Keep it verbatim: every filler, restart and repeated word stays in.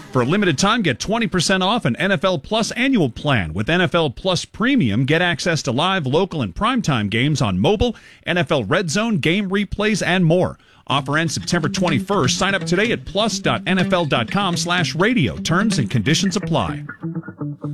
For a limited time, get twenty percent off an N F L Plus annual plan. With N F L Plus Premium, get access to live, local, and primetime games on mobile, N F L Red Zone, game replays, and more. Offer ends September twenty-first. Sign up today at plus dot n f l dot com slash radio. Terms and conditions apply.